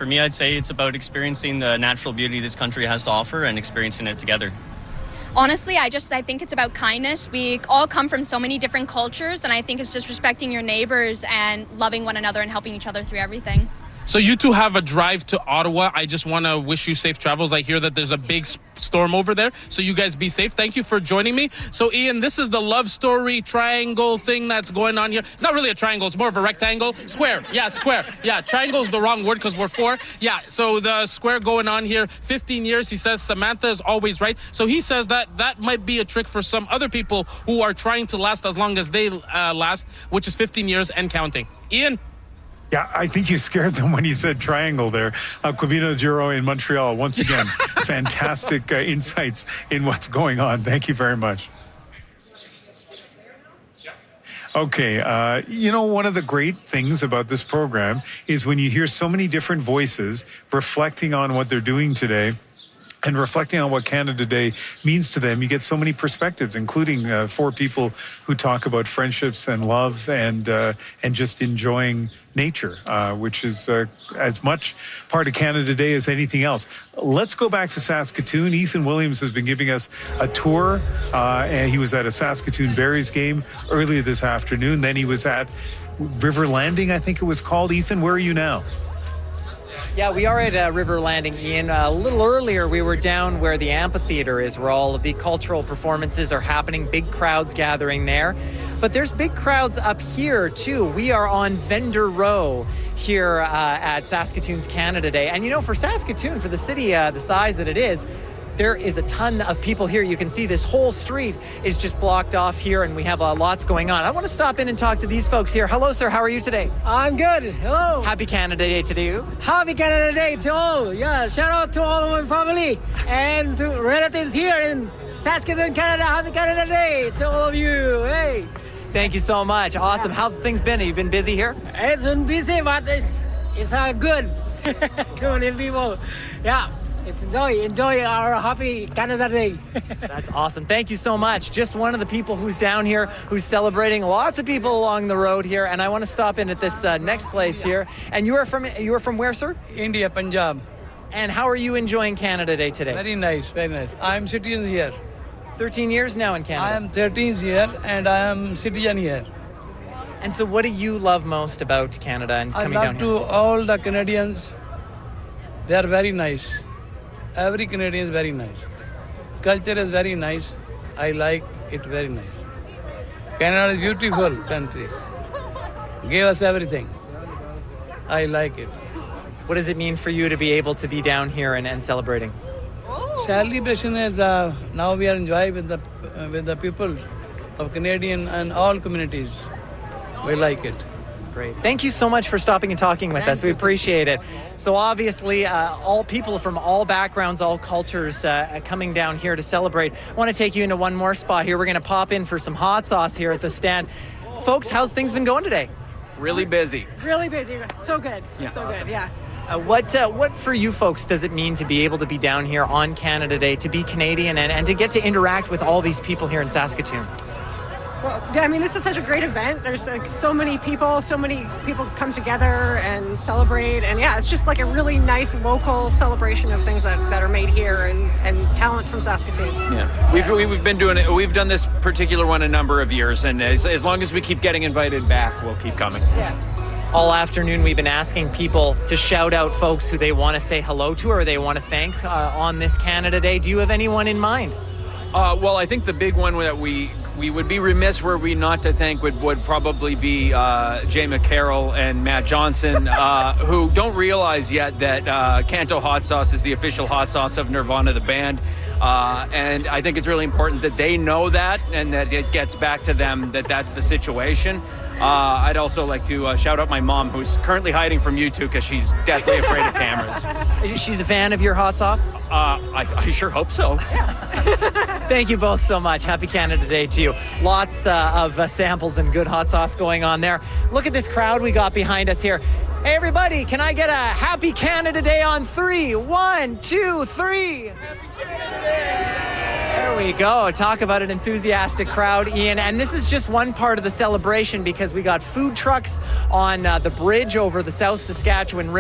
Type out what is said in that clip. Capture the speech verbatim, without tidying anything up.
For me, I'd say it's about experiencing the natural beauty this country has to offer and experiencing it together. Honestly, I just I think it's about kindness. We all come from so many different cultures, and I think it's just respecting your neighbors and loving one another and helping each other through everything. So you two have a drive to Ottawa. I just want to wish you safe travels. I hear that there's a big storm over there, so you guys be safe. Thank you for joining me. So, Ian, this is the love story triangle thing that's going on here. Not really a triangle. It's more of a rectangle. Square. Yeah, square. Yeah, triangle is the wrong word because we're four. Yeah, so the square going on here. fifteen years, he says Samantha is always right. So he says that that might be a trick for some other people who are trying to last as long as they uh, last, which is fifteen years and counting. Ian? Yeah, I think you scared them when you said triangle there. Uh, Quibino Duro in Montreal, once again, fantastic uh, insights in what's going on. Thank you very much. Okay, uh, you know, one of the great things about this program is when you hear so many different voices reflecting on what they're doing today, and reflecting on what Canada Day means to them, you get so many perspectives, including uh, four people who talk about friendships and love and uh, and just enjoying nature, uh, which is uh, as much part of Canada Day as anything else. Let's go back to Saskatoon. Ethan Williams has been giving us a tour, uh, and he was at a Saskatoon Berries game earlier this afternoon. Then he was at River Landing, I think it was called. Ethan, where are you now? Yeah, we are at uh, River Landing, Ian. Uh, a little earlier, we were down where the amphitheater is, where all of the cultural performances are happening, big crowds gathering there. But there's big crowds up here, too. We are on Vendor Row here uh, at Saskatoon's Canada Day. And, you know, for Saskatoon, for the city uh, the size that it is, there is a ton of people here. You can see this whole street is just blocked off here, and we have uh, lots going on. I want to stop in and talk to these folks here. Hello, sir. How are you today? I'm good. Hello. Happy Canada Day to you. Happy Canada Day to all. Yeah, shout out to all of my family and to relatives here in Saskatoon, Canada. Happy Canada Day to all of you. Hey. Thank you so much. Awesome. How's things been? Have you been busy here? It's been busy, but it's it's uh, good. Too many people. Yeah. It's enjoy, enjoy our happy Canada Day. That's awesome. Thank you so much. Just one of the people who's down here, who's celebrating. Lots of people along the road here, and I want to stop in at this uh, next place here. And you are from you are from where, sir? India, Punjab. And how are you enjoying Canada Day today? Very nice, very nice. I'm citizen here. thirteen years now in Canada. I am thirteen here, and I am citizen here. And so, what do you love most about Canada and coming I down love here? to all the Canadians. They are very nice. Every Canadian is very nice. Culture is very nice. I like it very nice. Canada is a beautiful country. Gave us everything. I like it. What does it mean for you to be able to be down here and, and celebrating? Celebration is uh, now we are enjoying with the uh, with the people of Canadian and all communities. We like it. Great. Thank you so much for stopping and talking with Thank us. We appreciate it. So obviously, uh, all people from all backgrounds, all cultures uh, coming down here to celebrate. I want to take you into one more spot here. We're going to pop in for some hot sauce here at the stand. Folks, how's things been going today? Really busy. Really busy. So good. Yeah. So Awesome. good, yeah. Uh, what uh, what for you folks does it mean to be able to be down here on Canada Day, to be Canadian, and, and to get to interact with all these people here in Saskatoon? Well, I mean, this is such a great event. There's like, so many people, so many people come together and celebrate. And yeah, it's just like a really nice local celebration of things that, that are made here and, and talent from Saskatoon. Yeah, we've we've been doing it. We've done this particular one a number of years, and as, as long as we keep getting invited back, we'll keep coming. Yeah. All afternoon, we've been asking people to shout out folks who they want to say hello to or they want to thank uh, on this Canada Day. Do you have anyone in mind? Uh, well, I think the big one that we we would be remiss were we not to thank would, would probably be uh, Jay McCarroll and Matt Johnson, uh, who don't realize yet that uh, Kanto Hot Sauce is the official hot sauce of Nirvana, the band. Uh, and I think it's really important that they know that and that it gets back to them that that's the situation. Uh, I'd also like to uh, shout out my mom, who's currently hiding from you two because she's deathly afraid of cameras. She's a fan of your hot sauce? Uh, I, I sure hope so. Thank you both so much. Happy Canada Day to you. Lots uh, of uh, samples and good hot sauce going on there. Look at this crowd we got behind us here. Hey, everybody, can I get a Happy Canada Day on three? One, two, three. Happy Canada Day! There we go. Talk about an enthusiastic crowd, Ian. And this is just one part of the celebration because we got food trucks on uh, the bridge over the South Saskatchewan River.